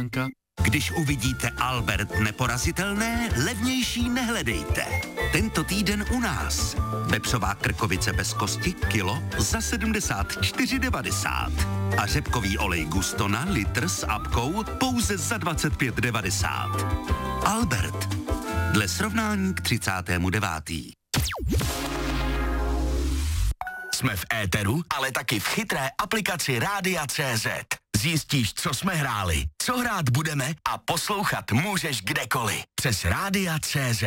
pozvánka. Když uvidíte Albert neporazitelné, levnější nehledejte. Tento týden u nás. Vepřová krkovice bez kosti kilo za 74,90. A řepkový olej Gustona litr s apkou pouze za 25,90. Albert. Dle srovnání k 39. Jsme v éteru, ale taky v chytré aplikaci Rádia.cz. Zjistíš, co jsme hráli, co hrát budeme a poslouchat můžeš kdekoliv. Přes Rádia.cz.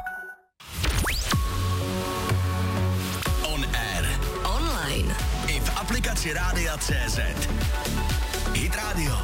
On air. Online. I v aplikaci Rádia.cz. Hit Radio.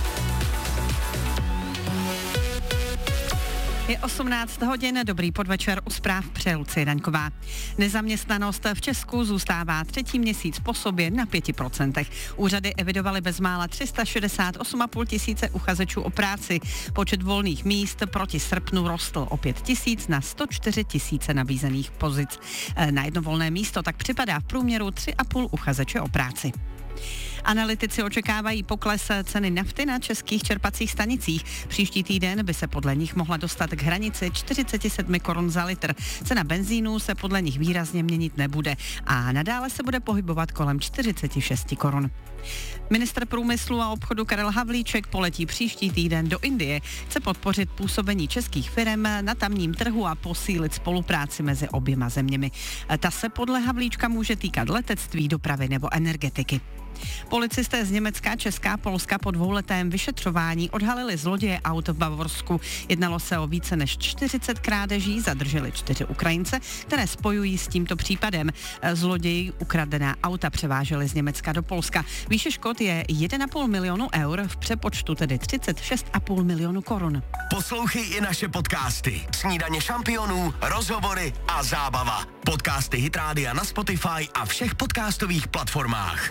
Je 18 hodin, dobrý podvečer, u zpráv přeje Lucie Daňková. Nezaměstnanost v Česku zůstává třetí měsíc po sobě na 5%. Úřady evidovaly bezmála 368,5 tisíce uchazečů o práci. Počet volných míst proti srpnu rostl o 5 tisíc na 104 tisíce nabízených pozic. Na jedno volné místo tak připadá v průměru 3,5 uchazeče o práci. Analytici očekávají pokles ceny nafty na českých čerpacích stanicích. Příští týden by se podle nich mohla dostat k hranici 47 korun za litr. Cena benzínu se podle nich výrazně měnit nebude a nadále se bude pohybovat kolem 46 korun. Ministr průmyslu a obchodu Karel Havlíček poletí příští týden do Indie. Chce podpořit působení českých firem na tamním trhu a posílit spolupráci mezi oběma zeměmi. Ta se podle Havlíčka může týkat letectví, dopravy nebo energetiky. Policisté z Německa, Česka, Polska po dvouletém vyšetřování odhalili zloděje aut v Bavorsku. Jednalo se o více než 40 krádeží, zadrželi 4 Ukrajince, které spojují s tímto případem. Zloději ukradená auta převáželi z Německa do Polska. Výše škod je 1,5 milionu eur, v přepočtu tedy 36,5 milionu korun. Poslouchej i naše podcasty. Snídaně šampionů, rozhovory a zábava. Podcasty Hit Rádia na Spotify a všech podcastových platformách.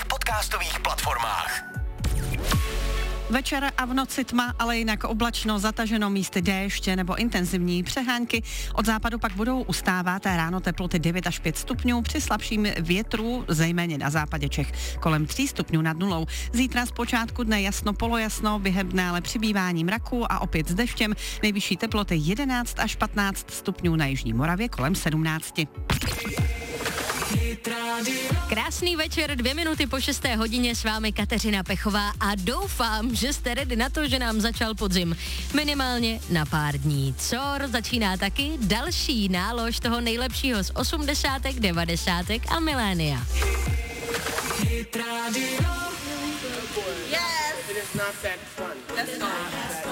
Večer a v noci tma, ale jinak oblačno, zataženo, místy déště nebo intenzivní přehánky. Od západu pak budou ustávat ráno teploty 9 až 5 stupňů při slabším větru, zejména na západě Čech, kolem 3 stupňů nad nulou. Zítra zpočátku dne jasno, polojasno, během dne ale přibývání mraků a opět s deštěm. Nejvyšší teploty 11 až 15 stupňů na jižní Moravě, kolem 17. Krásný večer, 2 minuty po 6. hodině, s vámi Kateřina Pechová a doufám, že jste ready na to, že nám začal podzim. Minimálně na pár dní. COR začíná taky další nálož toho nejlepšího z 80., 90. a milénia. Yes. It is not that fun. That's not.